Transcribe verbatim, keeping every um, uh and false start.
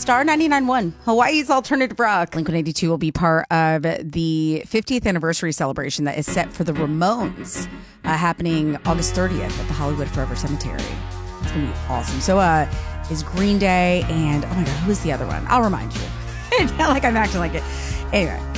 Star ninety-nine point one, Hawaii's alternative rock. Blink one eighty-two will be part of the fiftieth anniversary celebration that is set for the Ramones, uh, happening August thirtieth at the Hollywood Forever Cemetery. It's going to be awesome. So uh, is Green Day and, oh my God, who is the other one? I'll remind you. It's not like I'm acting like it. Anyway.